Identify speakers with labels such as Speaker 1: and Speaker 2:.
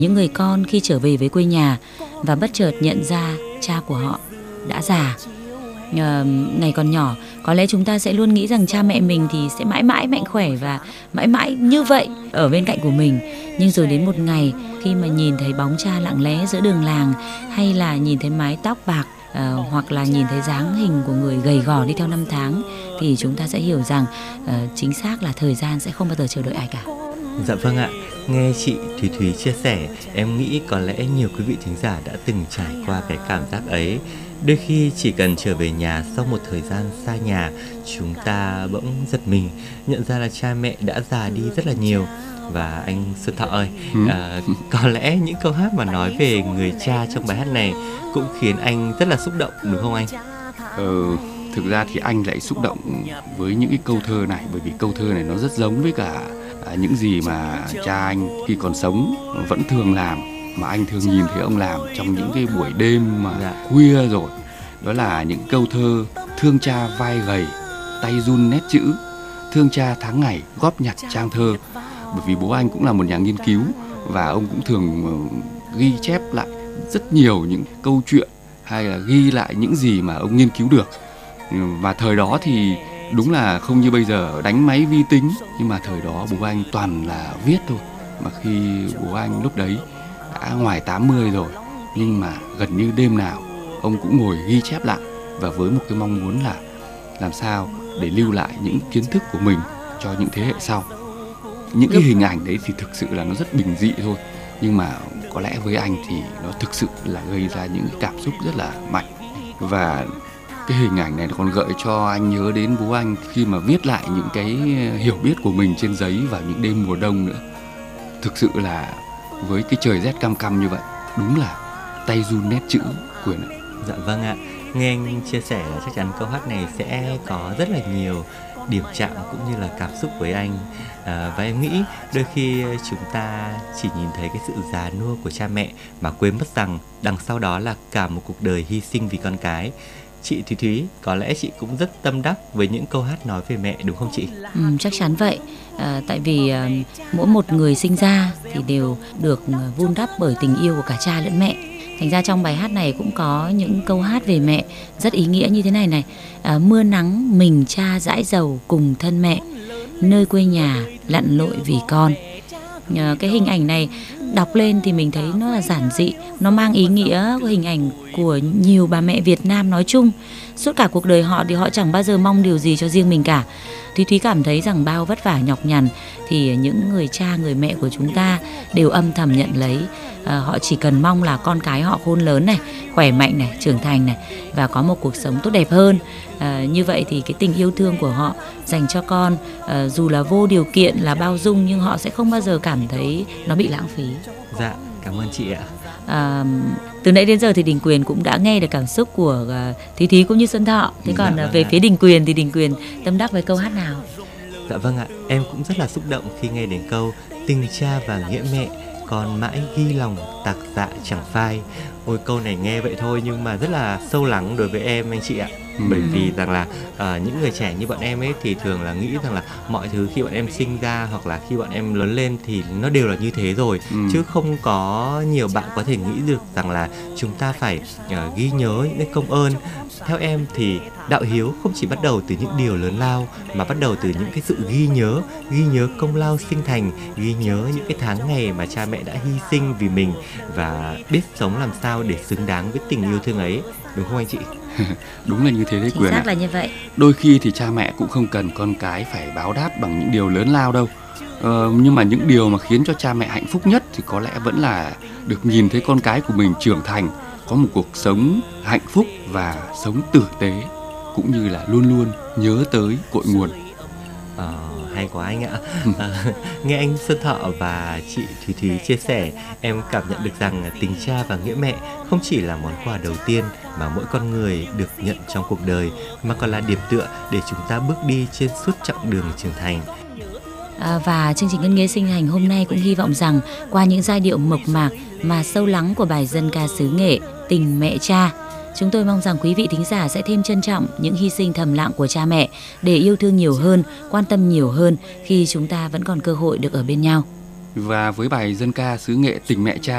Speaker 1: Những người con khi trở về với quê nhà và bất chợt nhận ra cha của họ đã già. Ngày còn nhỏ, có lẽ chúng ta sẽ luôn nghĩ rằng cha mẹ mình thì sẽ mãi mãi mạnh khỏe và mãi mãi như vậy ở bên cạnh của mình. Nhưng rồi đến một ngày, khi mà nhìn thấy bóng cha lặng lẽ giữa đường làng, hay là nhìn thấy mái tóc bạc, hoặc là nhìn thấy dáng hình của người gầy gò đi theo năm tháng, thì chúng ta sẽ hiểu rằng chính xác là thời gian sẽ không bao giờ chờ đợi ai cả.
Speaker 2: Dạ vâng ạ, nghe chị Thúy Thúy chia sẻ, em nghĩ có lẽ nhiều quý vị thính giả đã từng trải qua cái cảm giác ấy. Đôi khi chỉ cần trở về nhà sau một thời gian xa nhà, chúng ta bỗng giật mình, nhận ra là cha mẹ đã già đi rất là nhiều. Và anh Xuân Thọ ơi, có lẽ những câu hát mà nói về người cha trong bài hát này cũng khiến anh rất là xúc động, đúng không anh?
Speaker 3: Thực ra thì anh lại xúc động với những cái câu thơ này, bởi vì câu thơ này nó rất giống với cả những gì mà cha anh khi còn sống vẫn thường làm, mà anh thường nhìn thấy ông làm trong những cái buổi đêm mà khuya rồi. Đó là những câu thơ: thương cha vai gầy, tay run nét chữ, thương cha tháng ngày góp nhặt trang thơ. Bởi vì bố anh cũng là một nhà nghiên cứu và ông cũng thường ghi chép lại rất nhiều những câu chuyện, hay là ghi lại những gì mà ông nghiên cứu được. Và thời đó thì đúng là không như bây giờ đánh máy vi tính, nhưng mà thời đó bố anh toàn là viết thôi. Mà khi bố anh lúc đấy đã ngoài 80 rồi, nhưng mà gần như đêm nào ông cũng ngồi ghi chép lại, và với một cái mong muốn là làm sao để lưu lại những kiến thức của mình cho những thế hệ sau. Những cái hình ảnh đấy thì thực sự là nó rất bình dị thôi, nhưng mà có lẽ với anh thì nó thực sự là gây ra những cảm xúc rất là mạnh. Và cái hình ảnh này còn gợi cho anh nhớ đến bố anh khi mà viết lại những cái hiểu biết của mình trên giấy vào những đêm mùa đông nữa. Thực sự là với cái trời rét căm căm như vậy, đúng là tay run nét chữ Quyền ạ.
Speaker 2: Dạ vâng ạ, nghe anh chia sẻ là chắc chắn câu hát này sẽ có rất là nhiều điểm chạm cũng như là cảm xúc với anh. Và em nghĩ đôi khi chúng ta chỉ nhìn thấy cái sự già nua của cha mẹ mà quên mất rằng đằng sau đó là cả một cuộc đời hy sinh vì con cái. Chị Thúy Thúy, có lẽ chị cũng rất tâm đắc với những câu hát nói về mẹ, đúng không chị?
Speaker 1: Chắc chắn vậy. Tại vì mỗi một người sinh ra thì đều được vun đắp bởi tình yêu của cả cha lẫn mẹ. Thành ra trong bài hát này cũng có những câu hát về mẹ rất ý nghĩa như thế này này. Mưa nắng mình cha dãi dầu cùng thân mẹ, nơi quê nhà lặn lội vì con. Cái hình ảnh này đọc lên thì mình thấy nó là giản dị, nó mang ý nghĩa của hình ảnh của nhiều bà mẹ Việt Nam nói chung. Suốt cả cuộc đời họ thì họ chẳng bao giờ mong điều gì cho riêng mình cả. Thúy Thúy cảm thấy rằng bao vất vả nhọc nhằn thì những người cha người mẹ của chúng ta đều âm thầm nhận lấy. Họ chỉ cần mong là con cái họ khôn lớn này, khỏe mạnh này, trưởng thành này và có một cuộc sống tốt đẹp hơn. Như vậy thì cái tình yêu thương của họ dành cho con, dù là vô điều kiện, là bao dung, nhưng họ sẽ không bao giờ cảm thấy nó bị lãng phí.
Speaker 2: Dạ, cảm ơn chị ạ.
Speaker 1: Từ nãy đến giờ thì Đình Quyền cũng đã nghe được cảm xúc của Thúy Thúy cũng như Xuân Thọ. Thế còn về phía Đình Quyền thì Đình Quyền tâm đắc với câu hát nào?
Speaker 2: Dạ vâng ạ, em cũng rất là xúc động khi nghe đến câu tình cha và nghĩa mẹ, còn mãi ghi lòng tạc dạ chẳng phai. Ôi, câu này nghe vậy thôi nhưng mà rất là sâu lắng đối với em anh chị ạ. Bởi vì rằng là những người trẻ như bọn em ấy thì thường là nghĩ rằng là mọi thứ khi bọn em sinh ra hoặc là khi bọn em lớn lên thì nó đều là như thế rồi. Chứ không có nhiều bạn có thể nghĩ được rằng là chúng ta phải ghi nhớ những cái công ơn. Theo em thì đạo hiếu không chỉ bắt đầu từ những điều lớn lao mà bắt đầu từ những cái sự ghi nhớ công lao sinh thành, ghi nhớ những cái tháng ngày mà cha mẹ đã hy sinh vì mình và biết sống làm sao để xứng đáng với tình yêu thương ấy, đúng không anh chị?
Speaker 3: Đúng là như thế đấy Quyền.
Speaker 1: Chính xác là như vậy.
Speaker 3: Đôi khi thì cha mẹ cũng không cần con cái phải báo đáp bằng những điều lớn lao đâu. Nhưng mà những điều mà khiến cho cha mẹ hạnh phúc nhất thì có lẽ vẫn là được nhìn thấy con cái của mình trưởng thành, có một cuộc sống hạnh phúc và sống tử tế, cũng như là luôn luôn nhớ tới cội nguồn.
Speaker 2: Hay quá anh ạ. Nghe anh Xuân Thọ và chị Thúy Thúy chia sẻ, em cảm nhận được rằng tình cha và nghĩa mẹ không chỉ là món quà đầu tiên mà mỗi con người được nhận trong cuộc đời, mà còn là điểm tựa để chúng ta bước đi trên suốt chặng đường trưởng thành.
Speaker 1: Và chương trình Ngân Nghê Sinh Hành hôm nay cũng hy vọng rằng qua những giai điệu mộc mạc mà sâu lắng của bài dân ca xứ Nghệ Tình Mẹ Cha, chúng tôi mong rằng quý vị thính giả sẽ thêm trân trọng những hy sinh thầm lặng của cha mẹ để yêu thương nhiều hơn, quan tâm nhiều hơn khi chúng ta vẫn còn cơ hội được ở bên nhau.
Speaker 3: Và với bài dân ca xứ Nghệ Tình Mẹ Cha